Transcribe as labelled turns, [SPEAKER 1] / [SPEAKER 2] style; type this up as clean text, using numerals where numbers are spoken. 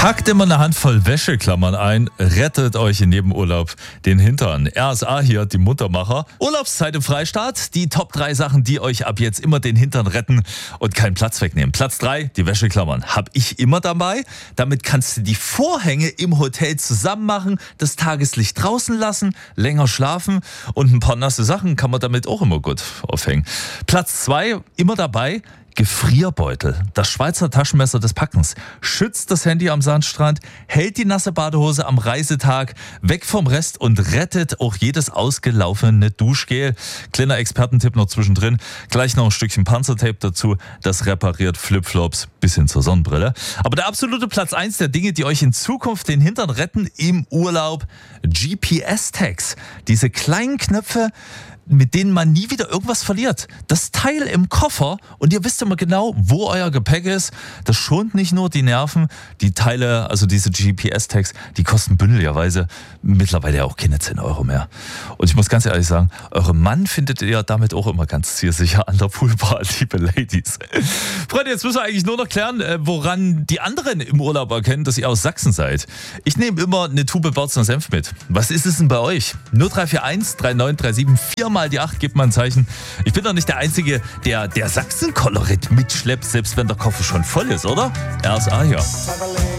[SPEAKER 1] Packt immer eine Handvoll Wäscheklammern ein, rettet euch in jedem Urlaub den Hintern. RSA hier, die Muntermacher. Urlaubszeit im Freistaat, die Top 3 Sachen, die euch ab jetzt immer den Hintern retten und keinen Platz wegnehmen. Platz 3, die Wäscheklammern. Hab ich immer dabei. Damit kannst du die Vorhänge im Hotel zusammen machen, das Tageslicht draußen lassen, länger schlafen und ein paar nasse Sachen kann man damit auch immer gut aufhängen. Platz 2, immer dabei, Gefrierbeutel, das Schweizer Taschenmesser des Packens, schützt das Handy am Sandstrand, hält die nasse Badehose am Reisetag weg vom Rest und rettet auch jedes ausgelaufene Duschgel. Kleiner Expertentipp noch zwischendrin, gleich noch ein Stückchen Panzertape dazu, das repariert Flipflops bis hin zur Sonnenbrille. Aber der absolute Platz 1 der Dinge, die euch in Zukunft den Hintern retten im Urlaub, GPS-Tags, diese kleinen Knöpfe, mit denen man nie wieder irgendwas verliert. Das Teil im Koffer und ihr wisst immer genau, wo euer Gepäck ist. Das schont nicht nur die Nerven. Die Teile, also diese GPS-Tags, die kosten bündeligerweise mittlerweile ja auch keine 10 Euro mehr. Und ich muss ganz ehrlich sagen, eure Mann findet ihr damit auch immer ganz zielsicher an der Poolbar, liebe Ladies. Freunde, jetzt müssen wir eigentlich nur noch klären, woran die anderen im Urlaub erkennen, dass ihr aus Sachsen seid. Ich nehme immer eine Tube Bautzner Senf mit. Was ist es denn bei euch? 0341 3937 4 mal die 8, gebt mal ein Zeichen. Ich bin doch nicht der Einzige, der Sachsen-Kolorit mitschleppt, selbst wenn der Koffer schon voll ist, oder? RSA hier.